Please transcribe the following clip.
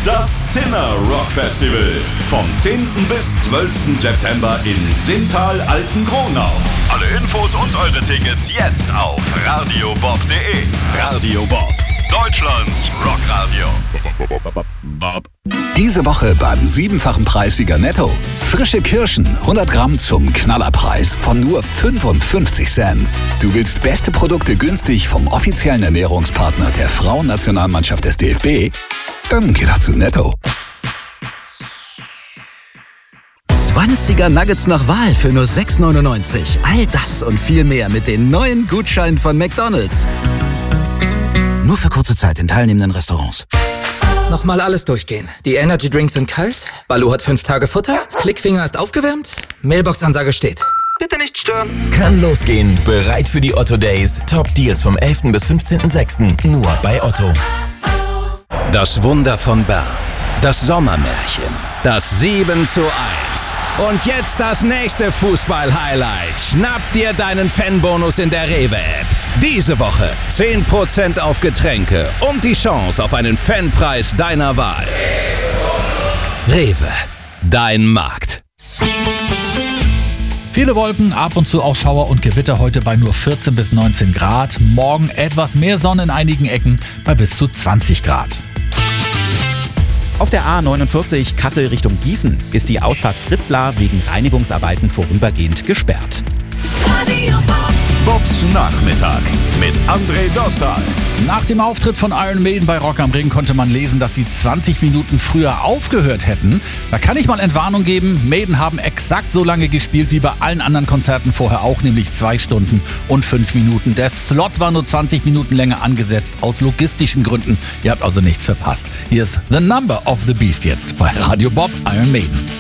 Das Zinner Rock Festival. Vom 10. bis 12. September in Sintal-Altenkronau. Alle Infos und eure Tickets jetzt auf radiobob.de. Radio Bob, Deutschlands Rockradio. Diese Woche beim 7-fachen Preissieger Netto. Frische Kirschen, 100 Gramm zum Knallerpreis von nur 55 Cent. Du willst beste Produkte günstig vom offiziellen Ernährungspartner der Frauennationalmannschaft des DFB? Dann geh doch zu Netto. 20er Nuggets nach Wahl für nur 6,99. All das und viel mehr mit den neuen Gutscheinen von McDonald's. Nur für kurze Zeit in teilnehmenden Restaurants. Nochmal alles durchgehen. Die Energy Drinks sind kalt, Baloo hat 5 Tage Futter, Klickfinger ist aufgewärmt, Mailbox-Ansage steht. Bitte nicht stören. Kann losgehen. Bereit für die Otto Days. Top Deals vom 11. bis 15.06. Nur bei Otto. Das Wunder von Bern. Das Sommermärchen. Das 7:1. Und jetzt das nächste Fußball-Highlight. Schnapp dir deinen Fanbonus in der Rewe-App. Diese Woche 10% auf Getränke und die Chance auf einen Fanpreis deiner Wahl. Rewe, dein Markt. Viele Wolken, ab und zu auch Schauer und Gewitter, heute bei nur 14 bis 19 Grad. Morgen etwas mehr Sonne in einigen Ecken bei bis zu 20 Grad. Auf der A49 Kassel Richtung Gießen ist die Ausfahrt Fritzlar wegen Reinigungsarbeiten vorübergehend gesperrt. Bobs Nachmittag mit André Dostal. Nach dem Auftritt von Iron Maiden bei Rock am Ring konnte man lesen, dass sie 20 Minuten früher aufgehört hätten. Da kann ich mal Entwarnung geben. Maiden haben exakt so lange gespielt wie bei allen anderen Konzerten vorher auch, nämlich 2 Stunden und 5 Minuten. Der Slot war nur 20 Minuten länger angesetzt, aus logistischen Gründen. Ihr habt also nichts verpasst. Hier ist The Number of the Beast jetzt bei Radio Bob, Iron Maiden.